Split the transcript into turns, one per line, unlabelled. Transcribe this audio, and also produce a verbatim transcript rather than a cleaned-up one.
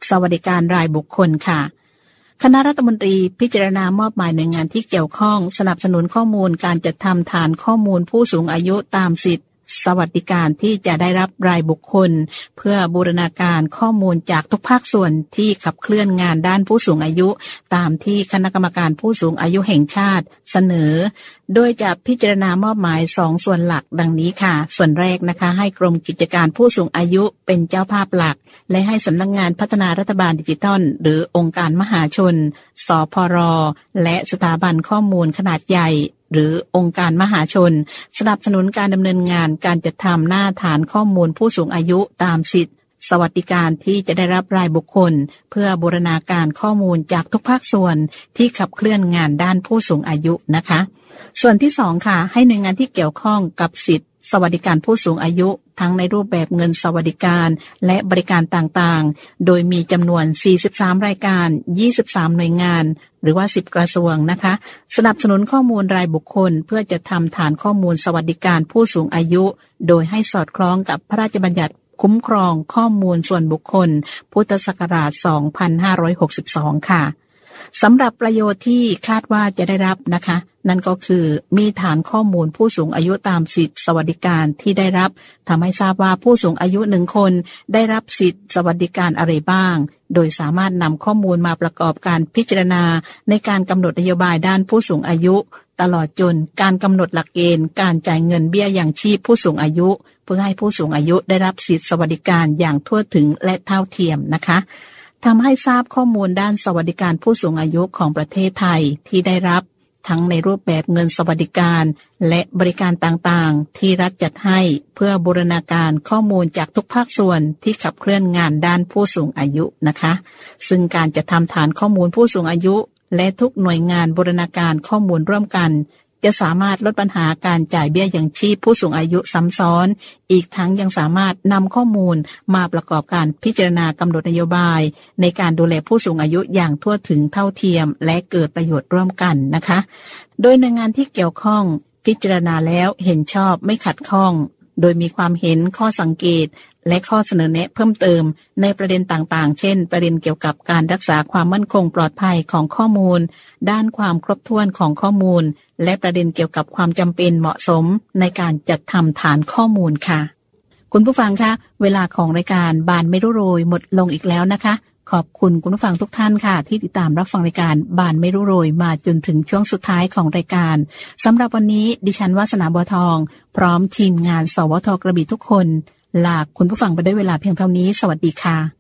สวัสดิการรายบุคคลค่ะคณะรัฐมนตรีพิจารณามอบหมายหน่วยงานที่เกี่ยวข้องสนับสนุนข้อมูลการจัดทำฐานข้อมูลผู้สูงอายุตามสิทธิสวัสดิการที่จะได้รับรายบุคคลเพื่อบูรณาการข้อมูลจากทุกภาคส่วนที่ขับเคลื่อนงานด้านผู้สูงอายุตามที่คณะกรรมการผู้สูงอายุแห่งชาติเสนอโดยจะพิจารณามอบหมายสองส่วนหลักดังนี้ค่ะส่วนแรกนะคะให้กรมกิจการผู้สูงอายุเป็นเจ้าภาพหลักและให้สำนักงานพัฒนารัฐบาลดิจิทัลหรือองค์การมหาชนสพรและสถาบันข้อมูลขนาดใหญ่หรือองค์การมหาชนสนับสนุนการดำเนินงานการจัดทำหน้าฐานข้อมูลผู้สูงอายุตามสิทธิสวัสดิการที่จะได้รับรายบุคคลเพื่อบูรณาการข้อมูลจากทุกภาคส่วนที่ขับเคลื่อนงานด้านผู้สูงอายุนะคะส่วนที่สองค่ะให้หน่วยงานที่เกี่ยวข้องกับสิทธิสวัสดิการผู้สูงอายุทั้งในรูปแบบเงินสวัสดิการและบริการต่างๆโดยมีจำนวนสี่สิบสามรายการยี่สิบสามหน่วยงานหรือว่าสิบกระทรวงนะคะสนับสนุนข้อมูลรายบุคคลเพื่อจะทำฐานข้อมูลสวัสดิการผู้สูงอายุโดยให้สอดคล้องกับพระราชบัญญัติคุ้มครองข้อมูลส่วนบุคคลพุทธศักราชสองพันห้าร้อยหกสิบสองค่ะสำหรับประโยชน์ที่คาดว่าจะได้รับนะคะนั่นก็คือมีฐานข้อมูลผู้สูงอายุตามสิทธิสวัสดิการที่ได้รับทำให้ทราบว่าผู้สูงอายุหนึ่งคนได้รับสิทธิสวัสดิการอะไรบ้างโดยสามารถนำข้อมูลมาประกอบการพิจารณาในการกำหนดนโยบายด้านผู้สูงอายุตลอดจนการกำหนดหลักเกณฑ์การจ่ายเงินเบี้ยยังชีพผู้สูงอายุเพื่อให้ผู้สูงอายุได้รับสิทธิสวัสดิการอย่างทั่วถึงและเท่าเทียมนะคะทำให้ทราบข้อมูลด้านสวัสดิการผู้สูงอายุของประเทศไทยที่ได้รับทั้งในรูปแบบเงินสวัสดิการและบริการต่างๆที่รัฐจัดให้เพื่อบูรณาการข้อมูลจากทุกภาคส่วนที่ขับเคลื่อนงานด้านผู้สูงอายุนะคะซึ่งการจะทำฐานข้อมูลผู้สูงอายุและทุกหน่วยงานบูรณาการข้อมูลร่วมกันจะสามารถลดปัญหาการจ่ายเบี้ยยังชีพผู้สูงอายุซ้ำซ้อนอีกทั้งยังสามารถนำข้อมูลมาประกอบการพิจารณากำหนดนโยบายในการดูแลผู้สูงอายุอย่างทั่วถึงเท่าเทียมและเกิดประโยชน์ร่วมกันนะคะโดยหน่วยงานที่เกี่ยวข้องพิจารณาแล้วเห็นชอบไม่ขัดข้องโดยมีความเห็นข้อสังเกตและข้อเสนอแนะเพิ่มเติมในประเด็นต่างๆเช่นประเด็นเกี่ยวกับการรักษาความมั่นคงปลอดภัยของข้อมูลด้านความครบถ้วนของข้อมูลและประเด็นเกี่ยวกับความจำเป็นเหมาะสมในการจัดทำฐานข้อมูลค่ะคุณผู้ฟังคะเวลาของรายการบานไม่รู้โรยหมดลงอีกแล้วนะคะขอบคุณคุณผู้ฟังทุกท่านค่ะที่ติดตามรับฟังรายการบานไม่รู้โรยมาจนถึงช่วงสุดท้ายของรายการสำหรับวันนี้ดิฉันวาสนาบัวทองพร้อมทีมงานสวทกระบี่ทุกคนลาคุณผู้ฟังไปด้วยเวลาเพียงเท่านี้สวัสดีค่ะ